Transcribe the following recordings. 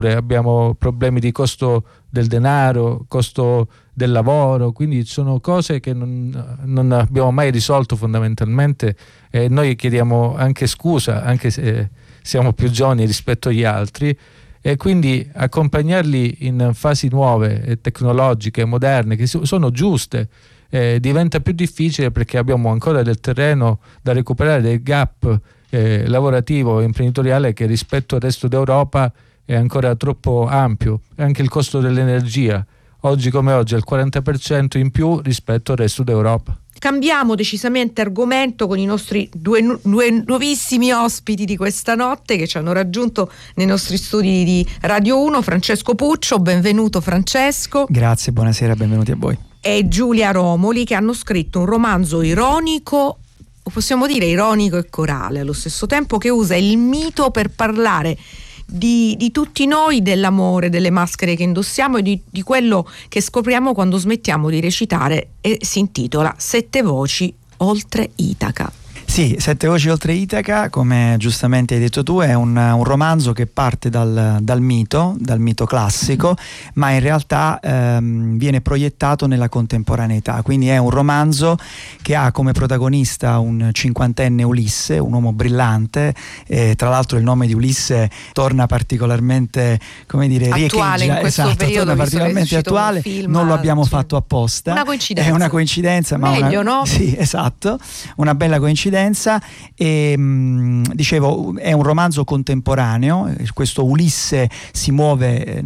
abbiamo problemi di costo del denaro, costo del lavoro, quindi sono cose che non abbiamo mai risolto fondamentalmente, e noi chiediamo anche scusa, anche se siamo più giovani rispetto agli altri, e quindi accompagnarli in fasi nuove e tecnologiche, moderne, che sono giuste, diventa più difficile perché abbiamo ancora del terreno da recuperare, del gap lavorativo e imprenditoriale che rispetto al resto d'Europa è ancora troppo ampio. Anche il costo dell'energia oggi come oggi è il 40% in più rispetto al resto d'Europa. Cambiamo decisamente argomento con i nostri due nuovissimi ospiti di questa notte che ci hanno raggiunto nei nostri studi di Radio 1. Francesco Puccio, benvenuto Francesco. Grazie, buonasera, benvenuti a voi. E Giulia Romoli, che hanno scritto un romanzo ironico, possiamo dire ironico e corale allo stesso tempo, che usa il mito per parlare di tutti noi, dell'amore, delle maschere che indossiamo e di quello che scopriamo quando smettiamo di recitare, e si intitola Sette voci oltre Itaca. Sì, Sette voci oltre Itaca, come giustamente hai detto tu, è un romanzo che parte dal mito classico, ma in realtà viene proiettato nella contemporaneità. Quindi è un romanzo che ha come protagonista un cinquantenne Ulisse, un uomo brillante, tra l'altro il nome di Ulisse torna particolarmente, come dire, attuale in questo periodo, torna particolarmente attuale, non lo abbiamo fatto apposta. Una coincidenza. È una coincidenza, ma meglio, no? Sì, esatto, una bella coincidenza. E dicevo, è un romanzo contemporaneo. Questo Ulisse si muove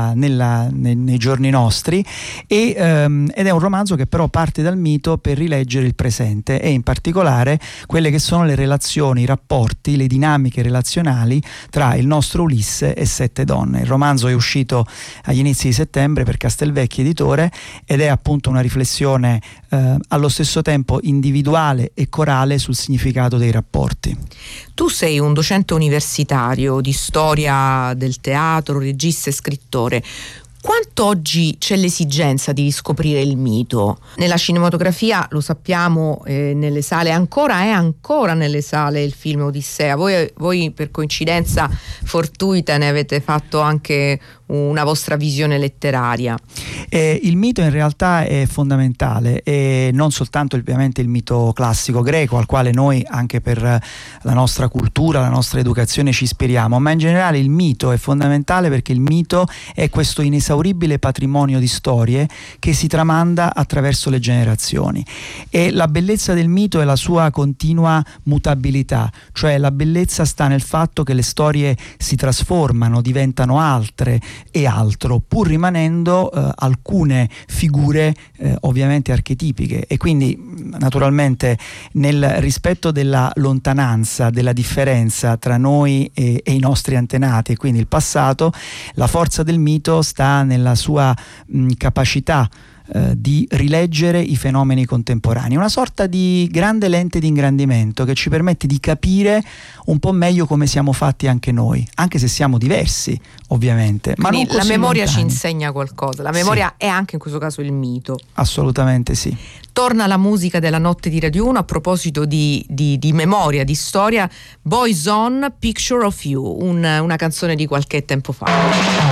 nei giorni nostri, ed è un romanzo che però parte dal mito per rileggere il presente, e in particolare quelle che sono le relazioni, i rapporti, le dinamiche relazionali tra il nostro Ulisse e sette donne. Il romanzo è uscito agli inizi di settembre per Castelvecchi Editore ed è appunto una riflessione allo stesso tempo individuale e corale sul significato dei rapporti. Tu sei un docente universitario di storia del teatro, regista e scrittore. Quanto oggi c'è l'esigenza di riscoprire il mito? Nella cinematografia, lo sappiamo, nelle sale è ancora nelle sale il film Odissea. Voi per coincidenza fortuita ne avete fatto anche una vostra visione letteraria. Il mito in realtà è fondamentale, e non soltanto ovviamente il mito classico greco, al quale noi anche per la nostra cultura, la nostra educazione ci ispiriamo, ma in generale il mito è fondamentale perché il mito è questo inesauribile patrimonio di storie che si tramanda attraverso le generazioni, e la bellezza del mito è la sua continua mutabilità, cioè la bellezza sta nel fatto che le storie si trasformano, diventano altre e altro, pur rimanendo alcune figure ovviamente archetipiche, e quindi naturalmente nel rispetto della lontananza, della differenza tra noi e i nostri antenati, e quindi il passato. La forza del mito sta nella sua capacità di rileggere i fenomeni contemporanei, una sorta di grande lente di ingrandimento che ci permette di capire un po' meglio come siamo fatti anche noi, anche se siamo diversi ovviamente. Quindi ma non la memoria lontani. Ci insegna qualcosa, la memoria sì. È anche in questo caso il mito. Assolutamente sì. Torna la musica della notte di Radio 1 a proposito di memoria, di storia. Boyzone, Picture of You, una canzone di qualche tempo fa.